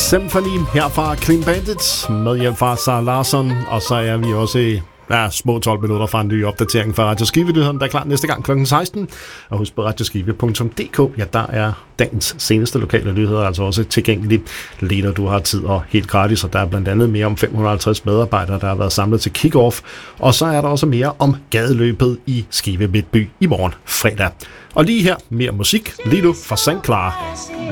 Symphony her fra Clean Bandit med hjælp fra Sarah Larsson, og så er vi også i små 12 minutter fra en ny opdatering fra Radio Skive-nyheden, der er klar næste gang kl. 16. Og husk på radioskive.dk, ja, der er dagens seneste lokale nyheder altså også tilgængelige, lige når du har tid og helt gratis, og der er blandt andet mere om 550 medarbejdere, der har været samlet til kick-off, og så er der også mere om gadeløbet i Skive Midtby i morgen fredag. Og lige her mere musik, lige nu fra St. Clara.